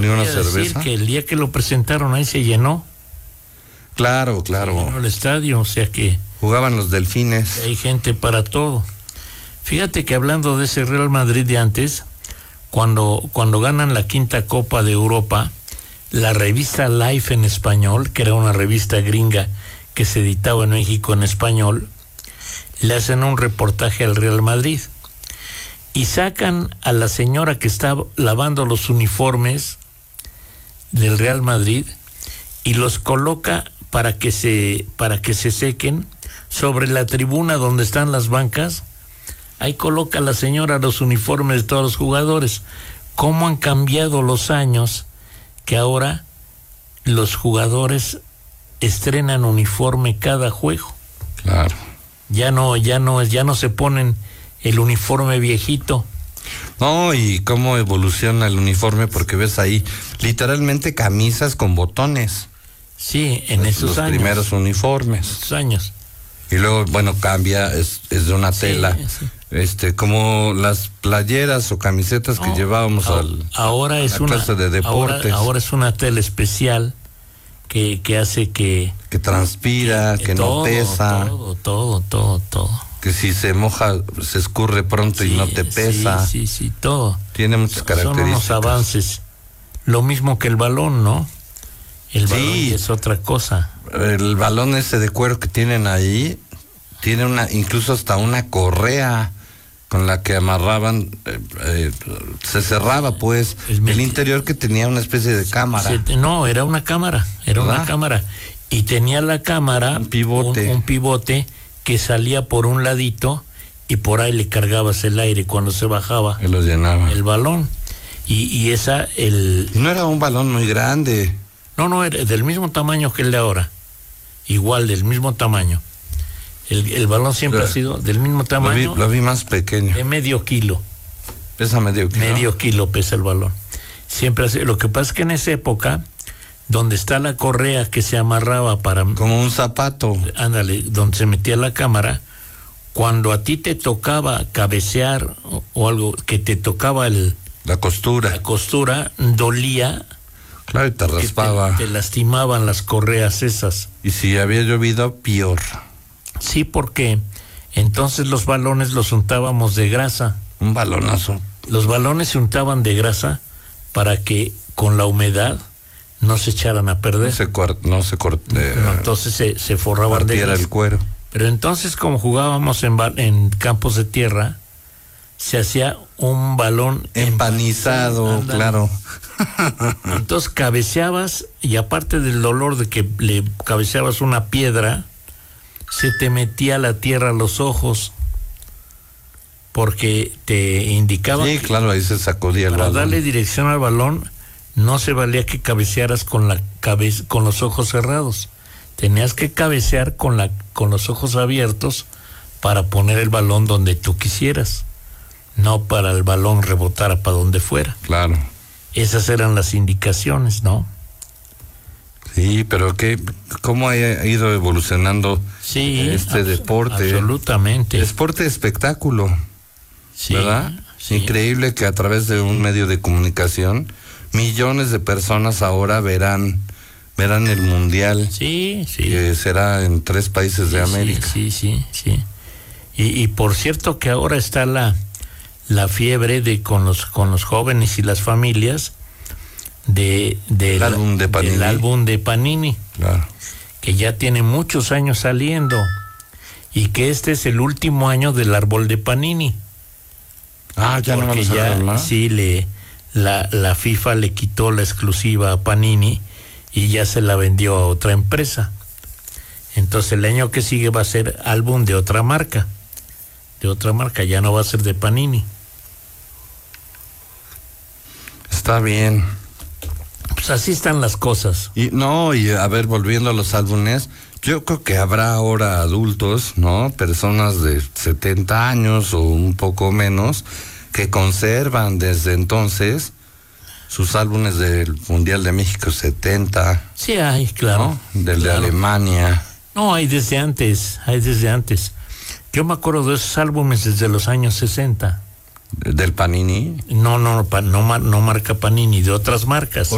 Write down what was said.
ni una cerveza. Que el día que lo presentaron ahí se llenó. Claro. Se llenó el estadio, o sea que... Jugaban los Delfines. Hay gente para todo. Fíjate que hablando de ese Real Madrid de antes, cuando ganan la 5ª Copa de Europa, la revista Life en español, que era una revista gringa que se editaba en México en español, le hacen un reportaje al Real Madrid y sacan a la señora que está lavando los uniformes del Real Madrid y los coloca para que se sequen sobre la tribuna donde están las bancas. Ahí coloca la señora los uniformes de todos los jugadores. ¿Cómo han cambiado los años que ahora los jugadores estrenan uniforme cada juego? Claro. Ya no se ponen el uniforme viejito. No, y cómo evoluciona el uniforme, porque ves ahí literalmente camisas con botones. Sí, en esos los años. Los primeros uniformes. Esos años. Y luego, bueno, cambia, es de una tela. Sí. Como las playeras o camisetas que llevábamos ahora es una clase de deportes. Ahora es una tela especial que hace que transpira, que no pesa. Todo. Que si se moja, se escurre pronto y no te pesa. Sí, todo. Tiene muchas características. Son unos avances. Lo mismo que el balón, ¿no? El balón es otra cosa. El balón ese de cuero que tienen ahí, tiene incluso hasta una correa con la que amarraban, se cerraba pues, el interior, que tenía una especie de cámara. Era una cámara, una cámara. Y tenía la cámara, un pivote que salía por un ladito y por ahí le cargabas el aire cuando se bajaba. Y lo llenaba. El balón. Y no era un balón muy grande. No, era del mismo tamaño que el de ahora. Igual, del mismo tamaño. El balón siempre ha sido del mismo tamaño. Lo vi más pequeño. De medio kilo. Pesa medio kilo. Medio kilo pesa el balón. Siempre ha sido. Lo que pasa es que en esa época, donde está la correa que se amarraba para... Como un zapato. Ándale, donde se metía la cámara, cuando a ti te tocaba cabecear o algo, que te tocaba la costura. La costura, dolía. Claro, y te raspaba. Te lastimaban las correas esas. Y si había llovido, peor. Sí, porque entonces los balones los untábamos de grasa. Un balonazo. Los balones se untaban de grasa para que con la humedad no se echaran a perder. Entonces se forraban de grasa. El cuero. Pero entonces, como jugábamos en campos de tierra, se hacía un balón empanizado, claro. Entonces cabeceabas, y aparte del dolor de que le cabeceabas una piedra, se te metía la tierra a los ojos, porque te indicaba. Sí, claro, ahí se sacudía el balón. Para darle dirección al balón, no se valía que cabecearas con los ojos cerrados. Tenías que cabecear con los ojos abiertos para poner el balón donde tú quisieras, no para el balón rebotara para donde fuera. Claro. Esas eran las indicaciones, ¿no? Sí, pero ¿cómo ha ido evolucionando este deporte? Absolutamente. Deporte de espectáculo, sí, ¿verdad? Sí. Increíble que a través de un medio de comunicación millones de personas ahora verán el mundial. Sí. Que será en 3 países de América. Sí. Y por cierto que ahora está la fiebre con los jóvenes y las familias del álbum de Panini. Claro. Que ya tiene muchos años saliendo, y que este es el último año del árbol de Panini. Ya no porque más. Sí, la FIFA le quitó la exclusiva a Panini y ya se la vendió a otra empresa. Entonces el año que sigue va a ser álbum de otra marca. Ya no va a ser de Panini. Está bien. Pues así están las cosas. Y a ver, volviendo a los álbumes, yo creo que habrá ahora adultos, ¿no? Personas de 70 años o un poco menos, que conservan desde entonces sus álbumes del Mundial de México 70. Sí hay, claro. ¿No? De Alemania. No, hay desde antes. Yo me acuerdo de esos álbumes desde los años 60. ¿Del Panini? No marca Panini, de otras marcas.